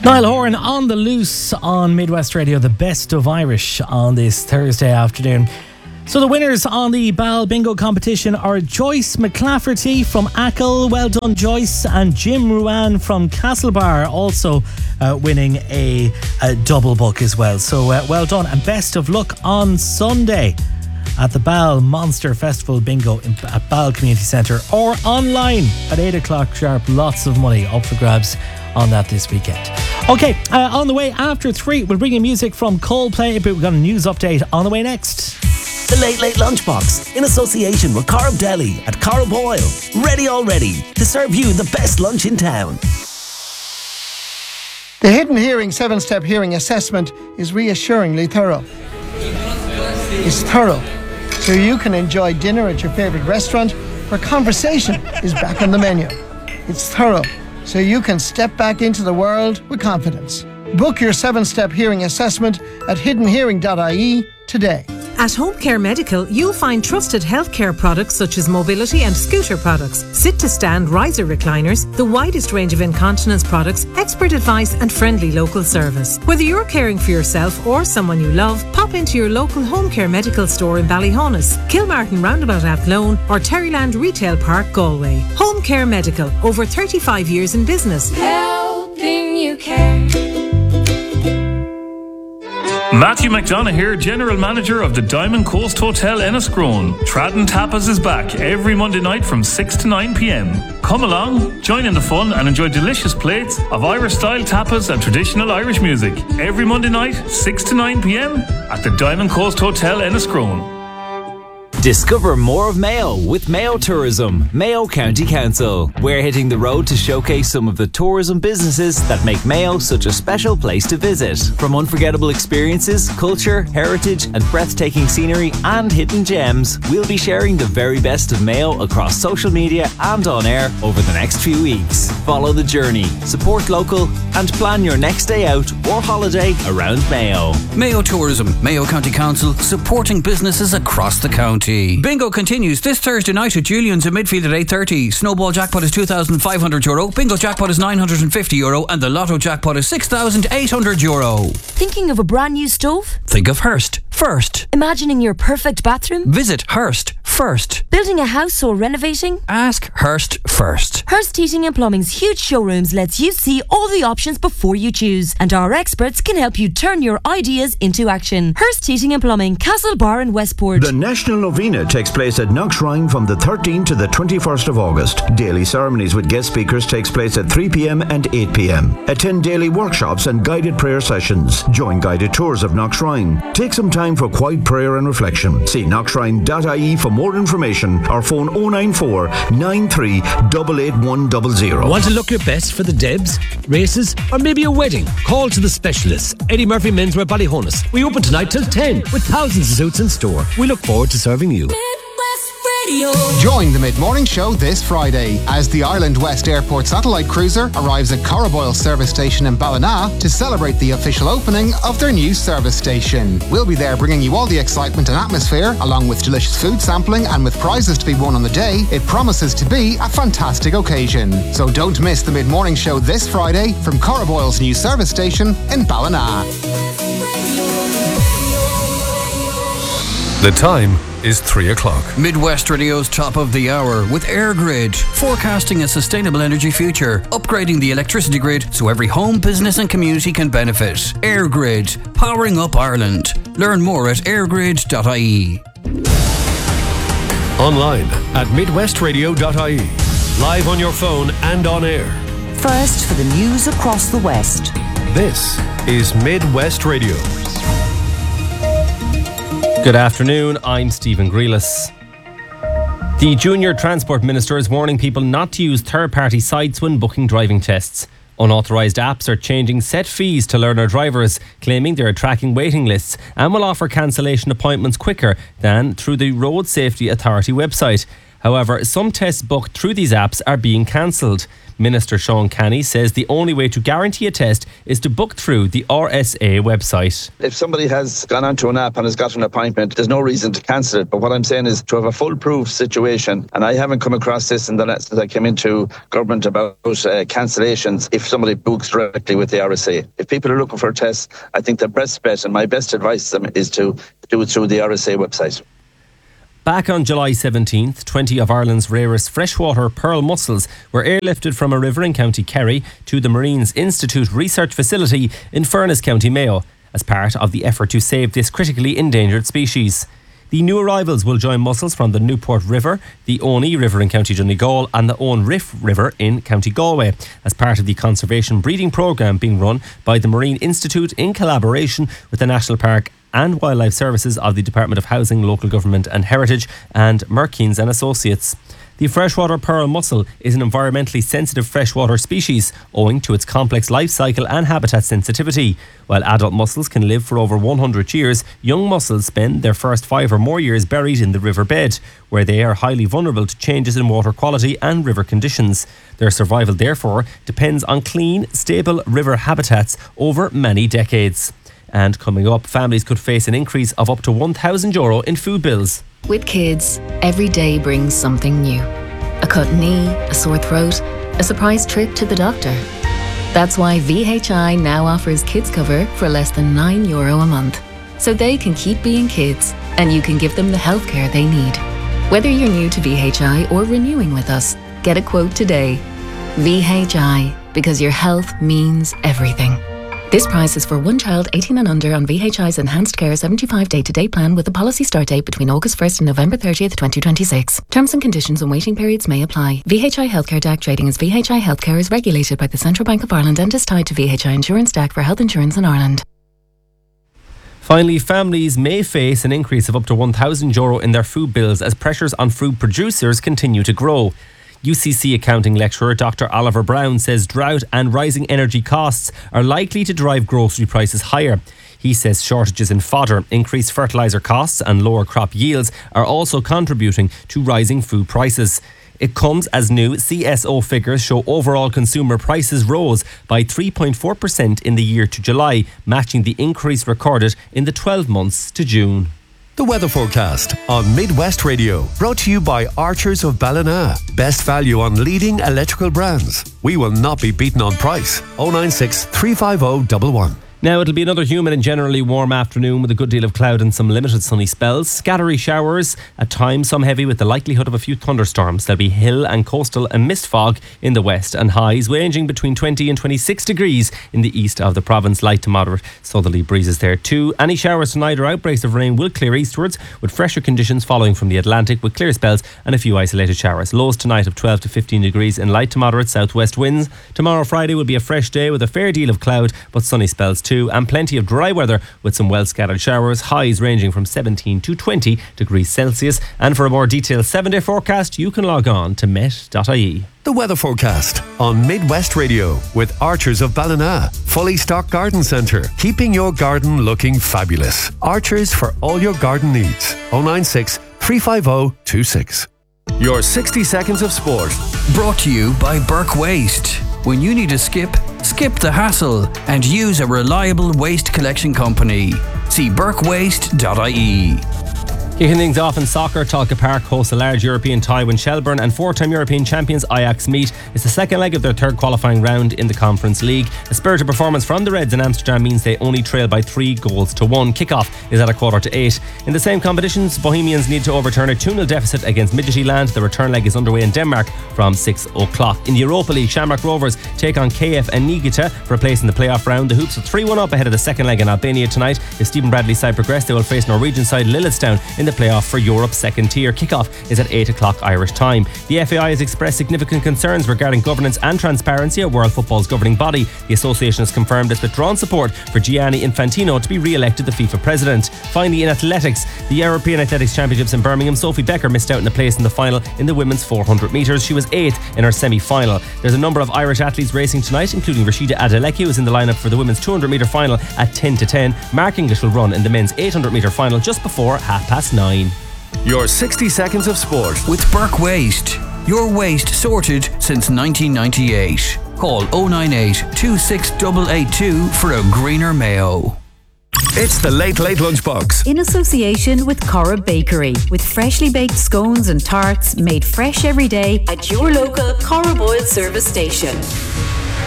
Niall Horan on the loose on Midwest Radio, the best of Irish on this Thursday afternoon. So the winners on the Ball Bingo competition are Joyce McClafferty from Achill, well done Joyce, and Jim Ruan from Castlebar, also winning a double book as well. So well done and best of luck on Sunday at the Ball Monster Festival Bingo at Ball Community Centre, or online at 8 o'clock sharp. Lots of money up for grabs on that this weekend. Okay, on the way after 3, we'll bring you music from Coldplay, but we've got a news update on the way next. The Late Late Lunchbox, in association with Corrib Deli at Corrib Oil. Ready already to serve you the best lunch in town. The Hidden Hearing 7-step hearing assessment is reassuringly thorough. It's thorough, so you can enjoy dinner at your favourite restaurant where conversation is back on the menu. It's thorough, so you can step back into the world with confidence. Book your 7-step hearing assessment at hiddenhearing.ie today. At Home Care Medical, you'll find trusted healthcare products such as mobility and scooter products, sit-to-stand riser recliners, the widest range of incontinence products, expert advice and friendly local service. Whether you're caring for yourself or someone you love, pop into your local Home Care Medical store in Ballyhonus, Kilmartin Roundabout Athlone or Terryland Retail Park, Galway. Home Care Medical, over 35 years in business. Helping you care. Matthew McDonough here, General Manager of the Diamond Coast Hotel Enniscrone. Tradden Tapas is back every Monday night from 6 to 9 p.m. Come along, join in the fun and enjoy delicious plates of Irish-style tapas and traditional Irish music. Every Monday night, 6 to 9 p.m. at the Diamond Coast Hotel Enniscrone. Discover more of Mayo with Mayo Tourism, Mayo County Council. We're hitting the road to showcase some of the tourism businesses that make Mayo such a special place to visit. From unforgettable experiences, culture, heritage and breathtaking scenery and hidden gems, we'll be sharing the very best of Mayo across social media and on air over the next few weeks. Follow the journey, support local and plan your next day out or holiday around Mayo. Mayo Tourism, Mayo County Council, supporting businesses across the county. Bingo continues this Thursday night at Julian's in midfield at 8:30. Snowball jackpot is €2,500, bingo jackpot is €950 and the lotto jackpot is €6,800. Thinking of a brand new stove? Think of Hearst first. Imagining your perfect bathroom? Visit Hearst first. Building a house or renovating? Ask Hearst first. Hearst Heating and Plumbing's huge showrooms lets you see all the options before you choose, and our experts can help you turn your ideas into action. Hearst Heating and Plumbing, Castlebar and Westport. The National Novena takes place at Knockshrine from the 13th to the 21st of August. Daily ceremonies with guest speakers takes place at 3 p.m. and 8 p.m. Attend daily workshops and guided prayer sessions. Join guided tours of Knockshrine. Take some time for quiet prayer and reflection. See knockshrine.ie for more information or phone 094 93 88100. Want to look your best for the Debs, races or maybe a wedding? Call to the specialists. Eddie Murphy Menswear Ballyhonus. We open tonight till 10 with thousands of suits in store. We look forward to serving you. Join the mid-morning show this Friday as the Ireland West Airport satellite cruiser arrives at Corrib Oil service station in Ballina to celebrate the official opening of their new service station. We'll be there bringing you all the excitement and atmosphere, along with delicious food sampling and with prizes to be won on the day. It promises to be a fantastic occasion. So don't miss the mid-morning show this Friday from Corrib Oil's new service station in Ballina. The time is 3 o'clock. Midwest Radio's top of the hour with EirGrid, forecasting a sustainable energy future, upgrading the electricity grid so every home, business and community can benefit. EirGrid, powering up Ireland. Learn more at airgrid.ie. Online at midwestradio.ie. Live on your phone and on air. First for the news across the West. This is Midwest Radio. Good afternoon, I'm Stephen Grealis. The Junior Transport Minister is warning people not to use third-party sites when booking driving tests. Unauthorised apps are changing set fees to learner drivers, claiming they are tracking waiting lists and will offer cancellation appointments quicker than through the Road Safety Authority website. However, some tests booked through these apps are being cancelled. Minister Sean Canny says the only way to guarantee a test is to book through the RSA website. If somebody has gone onto an app and has got an appointment, there's no reason to cancel it. But what I'm saying is to have a foolproof situation, and I haven't come across this since I came into government about cancellations if somebody books directly with the RSA. If people are looking for a test, I think the best bet and my best advice to them is to do it through the RSA website. Back on July 17th, 20 of Ireland's rarest freshwater pearl mussels were airlifted from a river in County Kerry to the Marines Institute research facility in Furness, County Mayo, as part of the effort to save this critically endangered species. The new arrivals will join mussels from the Newport River, the Oney River in County Donegal and the Owen Riff River in County Galway, as part of the conservation breeding programme being run by the Marine Institute in collaboration with the National Park and Wildlife Services of the Department of Housing, Local Government and Heritage and Merkins and Associates. The freshwater pearl mussel is an environmentally sensitive freshwater species owing to its complex life cycle and habitat sensitivity. While adult mussels can live for over 100 years, young mussels spend their first 5 or more years buried in the riverbed, where they are highly vulnerable to changes in water quality and river conditions. Their survival, therefore, depends on clean, stable river habitats over many decades. And coming up, families could face an increase of up to €1,000 in food bills. With kids, every day brings something new. A cut knee, a sore throat, a surprise trip to the doctor. That's why VHI now offers kids cover for less than €9 a month. So they can keep being kids and you can give them the healthcare they need. Whether you're new to VHI or renewing with us, get a quote today. VHI, because your health means everything. This price is for one child 18 and under on VHI's Enhanced Care 75 day-to-day plan with a policy start date between August 1st and November 30th, 2026. Terms and conditions and waiting periods may apply. VHI Healthcare DAC trading as VHI Healthcare is regulated by the Central Bank of Ireland and is tied to VHI Insurance DAC for health insurance in Ireland. Finally, families may face an increase of up to €1,000 in their food bills as pressures on food producers continue to grow. UCC accounting lecturer Dr. Oliver Brown says drought and rising energy costs are likely to drive grocery prices higher. He says shortages in fodder, increased fertiliser costs and lower crop yields are also contributing to rising food prices. It comes as new CSO figures show overall consumer prices rose by 3.4% in the year to July, matching the increase recorded in the 12 months to June. The weather forecast on Midwest Radio, brought to you by Archers of Ballina. Best value on leading electrical brands. We will not be beaten on price. 096 350 11. Now it'll be another humid and generally warm afternoon with a good deal of cloud and some limited sunny spells. Scattery showers, at times some heavy with the likelihood of a few thunderstorms. There'll be hill and coastal and mist fog in the west and highs ranging between 20 and 26 degrees in the east of the province. Light to moderate southerly breezes there too. Any showers tonight or outbreaks of rain will clear eastwards with fresher conditions following from the Atlantic with clear spells and a few isolated showers. Lows tonight of 12 to 15 degrees and light to moderate southwest winds. Tomorrow Friday will be a fresh day with a fair deal of cloud but sunny spells too, and plenty of dry weather with some well scattered showers, highs ranging from 17 to 20 degrees Celsius. And for a more detailed 7-day forecast, you can log on to met.ie. The weather forecast on Midwest Radio with Archers of Ballina. Fully stocked garden centre, keeping your garden looking fabulous. Archers for all your garden needs. 096 350 26. Your 60 seconds of sport. Brought to you by Burke Waste. When you need to skip the hassle and use a reliable waste collection company. See burkewaste.ie. Kicking things off in soccer, Tolka Park hosts a large European tie when Shelburne and 4-time European champions Ajax meet. It's the second leg of their third qualifying round in the Conference League. A spirited performance from the Reds in Amsterdam means they only trail by 3-1. Kick-off is at 7:45. In the same competitions, Bohemians need to overturn a 2-0 deficit against Midtjylland. The return leg is underway in Denmark from 6 o'clock. In the Europa League, Shamrock Rovers take on KF and Niigata for a place in the playoff round. The Hoops are 3-1 up ahead of the second leg in Albania tonight. If Stephen Bradley's side progress, they will face Norwegian side Lillestown in the playoff for Europe's second tier. Kickoff is at 8 o'clock Irish time. The FAI has expressed significant concerns regarding governance and transparency at World Football's governing body. The association has confirmed its withdrawn support for Gianni Infantino to be re-elected the FIFA president. Finally, in athletics, the European Athletics Championships in Birmingham, Sophie Becker missed out in a place in the final in the women's 400 metres. She was 8th in her semi-final. There's a number of Irish athletes racing tonight, including Rashida Adeleke, who is in the lineup for the women's 200 metre final at 10 to 10. Mark English will run in the men's 800 metre final just before 9:30. Your 60 seconds of sport. With Burke Waste. Your waste sorted since 1998. Call 098 26882 for a greener Mayo. It's the Late Late Lunchbox. In association with Corrib Bakery, with freshly baked scones and tarts made fresh every day at your local Corrib Oil service station.